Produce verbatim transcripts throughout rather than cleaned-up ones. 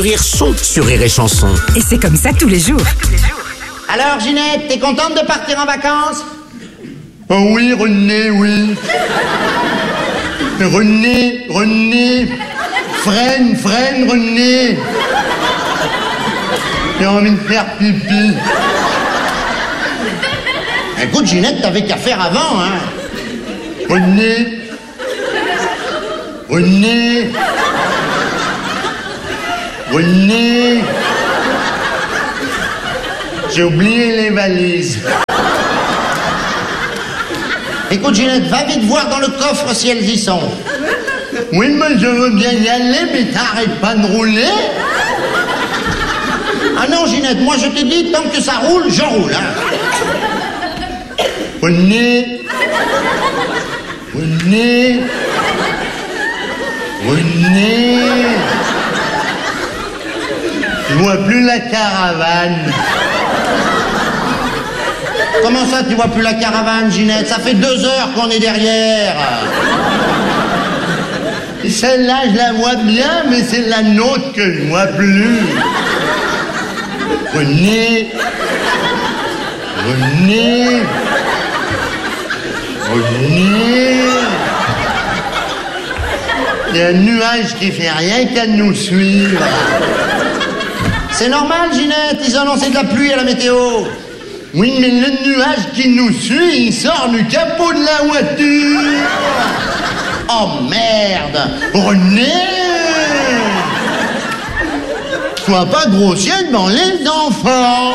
Rire sont sur Rire et Chanson. Et c'est comme ça tous les jours. Alors Ginette, t'es contente de partir en vacances? Oh oui, René, oui. René, René. Freine, freine, René. J'ai envie de faire pipi. Écoute Ginette, t'avais qu'à faire avant, hein. René. René. René. J'ai oublié les valises. Écoute Ginette, va vite voir dans le coffre si elles y sont. Oui, mais je veux bien y aller, mais t'arrêtes pas de rouler. Ah non Ginette, moi je te dis, tant que ça roule, je roule, hein. René. René. René. Je vois plus la caravane. Comment ça, tu vois plus la caravane, Ginette? Ça fait deux heures qu'on est derrière. Celle-là, je la vois bien, mais c'est la nôtre que je vois plus. René. René. René. Il y a un nuage qui fait rien qu'à nous suivre. C'est normal, Ginette, ils ont annoncé de la pluie à la météo. Oui, mais le nuage qui nous suit, il sort du capot de la voiture. Oh merde. René. Sois pas grossier devant les enfants.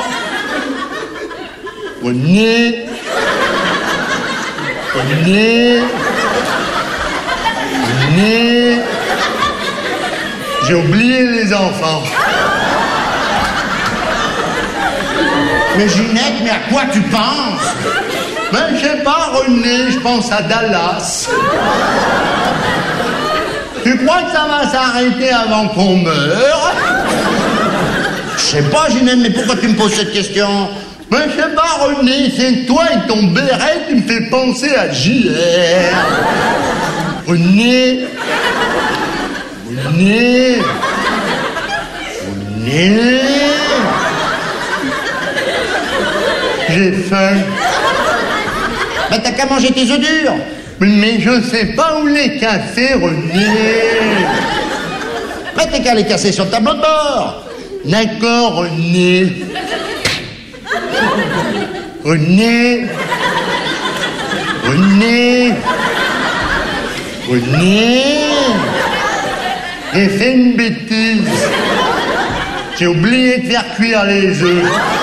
René. René. René. J'ai oublié les enfants. Mais Ginette, mais à quoi tu penses? Ben, je sais pas, René, je pense à Dallas. Tu crois que ça va s'arrêter avant qu'on meure? Je sais pas, Ginette, mais pourquoi tu me poses cette question? Ben, je sais pas, René, c'est toi et ton béret qui me fait penser à J R. René. René. René. J'ai faim. Ben t'as qu'à manger tes œufs durs. Mais je sais pas où les casser, René. Ben t'as qu'à les casser sur le tableau de bord. D'accord, René. René. René. René. J'ai fait une bêtise. J'ai oublié de faire cuire les œufs.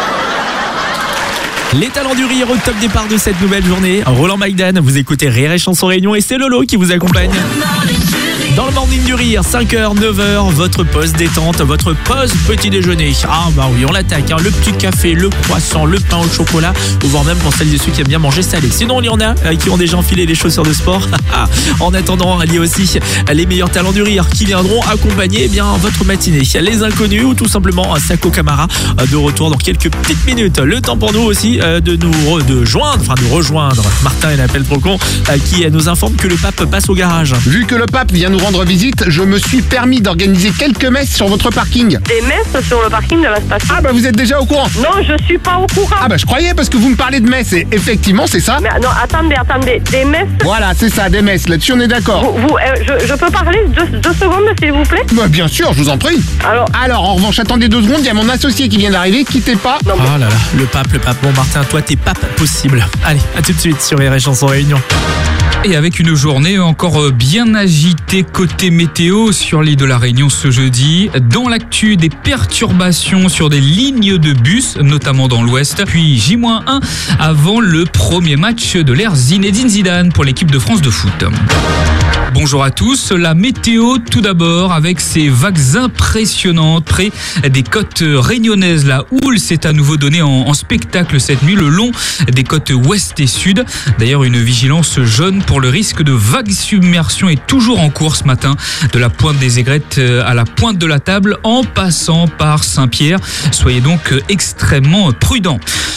Les talents du rire au top départ de cette nouvelle journée. Roland Maïdan, vous écoutez Rire et Chanson Réunion et c'est Lolo qui vous accompagne. Dans le morning du rire, cinq heures, neuf heures, votre pause détente, votre pause petit déjeuner. Ah bah oui, on l'attaque, hein. Le petit café, le croissant, le pain au chocolat, ou voire même pour celles et ceux qui aiment bien manger salé. Sinon, il y en a euh, qui ont déjà enfilé les chaussures de sport. En attendant, il y a aussi les meilleurs talents du rire qui viendront accompagner eh bien votre matinée. Les inconnus ou tout simplement Sako Camara de retour dans quelques petites minutes. Le temps pour nous aussi euh, de nous re- de joindre, enfin de rejoindre Martin et l'appel trop con euh, qui nous informe que le pape passe au garage. Vu que le pape vient nous rendre visite, je me suis permis d'organiser quelques messes sur votre parking. Des messes sur le parking de la station? Ah bah vous êtes déjà au courant? Non, je suis pas au courant. Ah bah je croyais parce que vous me parlez de messes et effectivement c'est ça. Mais non, attendez, attendez, des messes? Voilà, c'est ça, des messes, là-dessus on est d'accord. Vous, vous euh, je, je peux parler deux, deux secondes s'il vous plaît? Bah bien sûr, je vous en prie. Alors, Alors en revanche, attendez deux secondes, il y a mon associé qui vient d'arriver, quittez pas. non, mais- Oh là là, le pape, le pape. Bon Martin, toi t'es pape possible. Allez, à tout de suite sur Rire et Chanson Réunion. Et avec une journée encore bien agitée côté météo sur l'île de la Réunion ce jeudi. Dans l'actu, des perturbations sur des lignes de bus, notamment dans l'ouest. Puis J un avant le premier match de l'ère Zinedine Zidane pour l'équipe de France de foot. Bonjour à tous, la météo tout d'abord avec ces vagues impressionnantes près des côtes réunionnaises. La houle s'est à nouveau donnée en, en spectacle cette nuit le long des côtes ouest et sud. D'ailleurs, une vigilance jaune pour le risque de vague submersion est toujours en cours ce matin, de la pointe des Aigrettes à la pointe de la Table en passant par Saint-Pierre. Soyez donc extrêmement prudents.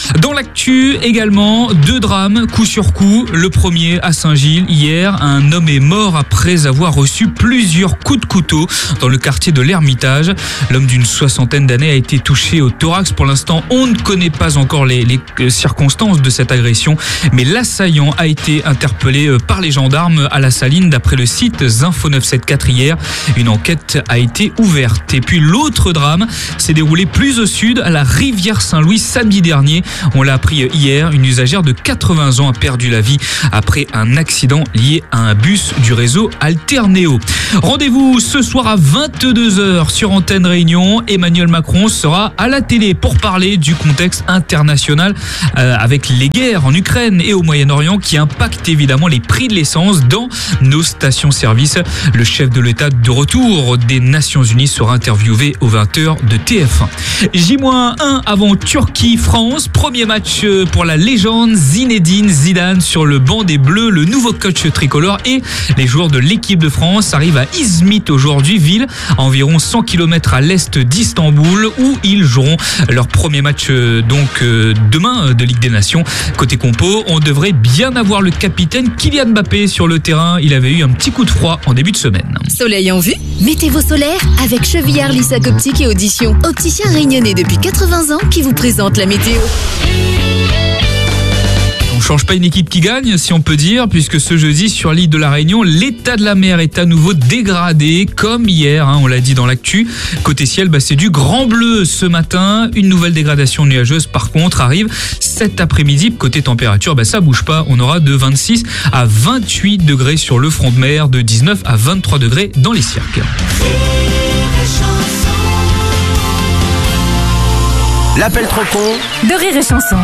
Dans l'actu également, deux drames coup sur coup. Le premier à Saint-Gilles hier, un homme est mort après avoir reçu plusieurs coups de couteau dans le quartier de l'Ermitage. L'homme d'une soixantaine d'années a été touché au thorax. Pour l'instant, on ne connaît pas encore les, les circonstances de cette agression, mais l'assaillant a été interpellé par les gendarmes à La Saline d'après le site Zinfo neuf cent soixante-quatorze hier. Une enquête a été ouverte. Et puis l'autre drame s'est déroulé plus au sud, à la rivière Saint-Louis samedi dernier. On l'a appris hier, une usagère de quatre-vingts ans a perdu la vie après un accident lié à un bus du réseau Alternéo. Rendez-vous ce soir à vingt-deux heures sur Antenne Réunion. Emmanuel Macron sera à la télé pour parler du contexte international euh, avec les guerres en Ukraine et au Moyen-Orient qui impactent évidemment les prix de l'essence dans nos stations-service. Le chef de l'État de retour des Nations Unies sera interviewé aux vingt heures de T F un. J un avant Turquie-France. Premier match pour la légende Zinedine Zidane sur le banc des Bleus, le nouveau coach tricolore, et les joueurs de l'équipe de France arrivent à Izmit aujourd'hui, ville à environ cent kilomètres à l'est d'Istanbul, où ils joueront leur premier match donc demain de Ligue des Nations. Côté compo, on devrait bien avoir le capitaine Kylian Mbappé sur le terrain. Il avait eu un petit coup de froid en début de semaine. Soleil en vue? Mettez vos solaires avec Chevillard Lissac Optique et Audition. Opticien réunionnais depuis quatre-vingts ans qui vous présente la météo. On change pas une équipe qui gagne, si on peut dire, puisque ce jeudi sur l'île de la Réunion, l'état de la mer est à nouveau dégradé, comme hier, hein, on l'a dit dans l'actu. Côté ciel, bah, c'est du grand bleu ce matin. Une nouvelle dégradation nuageuse, par contre, arrive cet après-midi. Côté température, bah, ça bouge pas. On aura de vingt-six à vingt-huit degrés sur le front de mer, de dix-neuf à vingt-trois degrés dans les cirques. L'appel trop con de Rire et Chanson.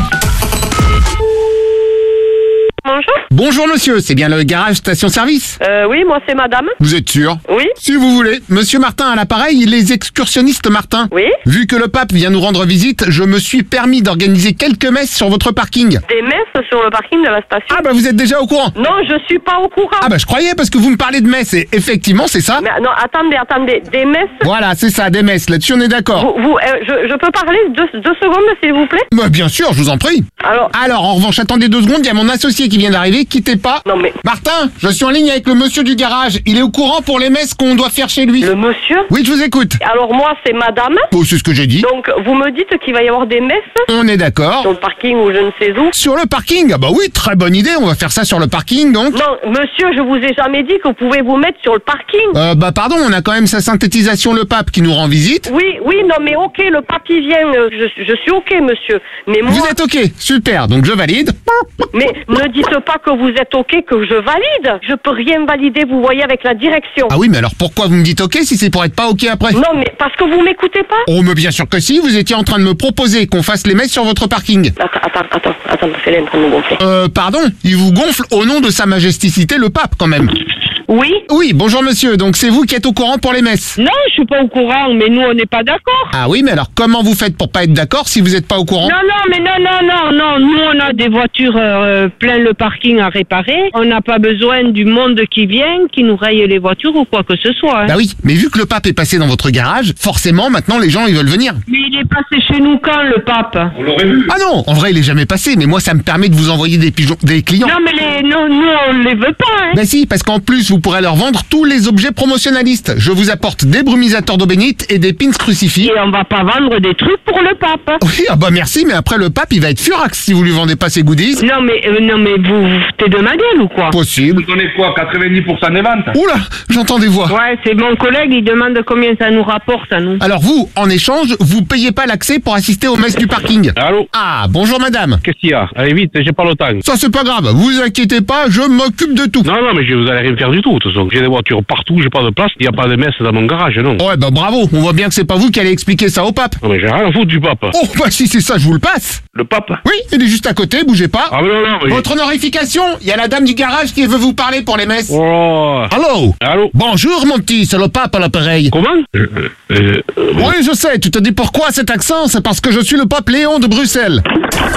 Bonjour. Bonjour monsieur, c'est bien le garage station-service? Euh, oui, moi c'est madame. Vous êtes sûr? Oui. Si vous voulez. Monsieur Martin à l'appareil, les excursionnistes Martin. Oui. Vu que le pape vient nous rendre visite, je me suis permis d'organiser quelques messes sur votre parking. Des messes sur le parking de la station. Ah bah vous êtes déjà au courant? Non, je suis pas au courant. Ah bah je croyais parce que vous me parlez de messes et effectivement c'est ça. Mais non, attendez, attendez. Des messes? Voilà, c'est ça, des messes. Là-dessus on est d'accord. Vous, vous, euh, je, je peux parler deux, deux secondes, s'il vous plaît? Bah bien sûr, je vous en prie. Alors, Alors en revanche, attendez deux secondes, il y a mon associé qui vient d'arriver, quittez pas. non mais, Martin, je suis en ligne avec le monsieur du garage. Il est au courant pour les messes qu'on doit faire chez lui. le monsieur? Oui, je vous écoute. Alors moi c'est madame. Oh, c'est ce que j'ai dit. Donc vous me dites qu'il va y avoir des messes On est d'accord. sur le parking ou je ne sais où. Sur le parking? Ah bah oui, très bonne idée, on va faire ça sur le parking donc. Non, monsieur, je vous ai jamais dit que vous pouvez vous mettre sur le parking. Euh, bah pardon, on a quand même sa synthétisation le pape qui nous rend visite. Oui, oui, non mais ok, le papier vient, euh, je, je suis ok monsieur. Mais moi, Vous êtes ok, super, donc je valide. mais ne dites pas que vous êtes ok, que je valide. Je peux rien valider, vous voyez, avec la direction. Ah oui, mais alors pourquoi vous me dites ok si c'est pour être pas ok après? Non mais parce que vous m'écoutez pas. Oh mais bien sûr que si, vous étiez en train de me proposer qu'on fasse les messes sur votre parking. Attends, attends, attends, attends, c'est en train de me gonfler. Euh, pardon, il vous gonfle au nom de sa majesticité le pape quand même. Oui? Oui, bonjour monsieur, donc c'est vous qui êtes au courant pour les messes? Non, je suis pas au courant, mais nous on n'est pas d'accord. Ah oui, mais alors comment vous faites pour pas être d'accord si vous êtes pas au courant? Non, non, mais non, non, non, non. Nous, on a des voitures euh, plein le parking à réparer. On n'a pas besoin du monde qui vient, qui nous raye les voitures ou quoi que ce soit. Hein. Bah oui, mais vu que le pape est passé dans votre garage, forcément maintenant les gens ils veulent venir. Mais il est passé chez nous quand, le pape? Ah non, en vrai il est jamais passé, mais moi ça me permet de vous envoyer des pigeons, des clients. Non, mais les, non, nous, on les veut pas. Hein. Bah si, parce qu'en plus vous pourrez leur vendre tous les objets promotionnalistes. Je vous apporte des brumisateurs d'eau bénite et des pins crucifix. Et on va pas vendre des trucs pour le pape. Oui, ah bah merci, mais après le pape il va être furax si vous lui vendez pas ses goodies. Non, mais, euh, non, mais vous, vous foutez de ma gueule ou quoi? Possible. Vous donnez quoi, quatre-vingt-dix pour cent des ventes? Oula, j'entends des voix. Ouais, c'est mon collègue, il demande combien ça nous rapporte à nous. Alors vous, en échange, vous payez pas l'accès pour assister aux messes du parking. Allô? Ah, bonjour madame. Qu'est-ce qu'il y a? Allez vite, j'ai pas le temps. Ça c'est pas grave, vous inquiétez pas, je m'occupe de tout. Non, non, mais je, vous allez rien faire du tout, de toute façon. J'ai des voitures partout, j'ai pas de place, il y a pas de messe dans mon garage, non. Ouais bah bravo, on voit bien que c'est pas vous qui allez expliquer ça au pape. Non, mais j'ai rien à foutre du pape. Oh bah si c'est ça, je vous le passe. Le pape? Oui, il est juste à côté, bougez pas. Ah, mais non, non, mais... Votre honorification, il y a la dame du garage qui veut vous parler pour les messes. Oh... Allô? Allô? Bonjour mon petit, c'est le pape à l'appareil. Comment? euh, euh, euh, Oui, je sais, tu te dis pourquoi cet accent? C'est parce que je suis le pape Léon de Bruxelles.